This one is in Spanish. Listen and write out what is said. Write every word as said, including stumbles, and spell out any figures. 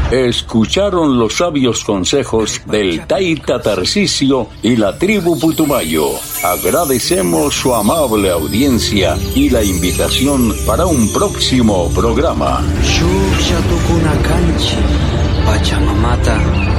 Escucharon los sabios consejos del Taita Tarcisio y la tribu Putumayo. Agradecemos su amable audiencia y la invitación para un próximo programa. Pachamamata